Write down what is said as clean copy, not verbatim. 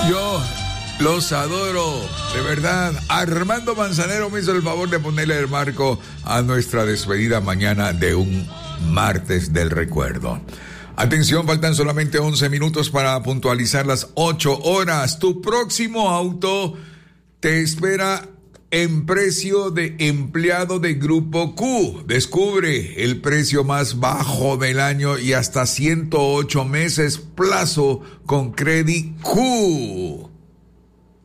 Yo los adoro, de verdad. Armando Manzanero me hizo el favor de ponerle el marco a nuestra despedida mañana de un martes del recuerdo. Atención, faltan solamente 11 minutos para puntualizar las 8 horas. Tu próximo auto te espera en precio de empleado de Grupo Q. Descubre el precio más bajo del año y hasta 108 meses plazo con Credit Q.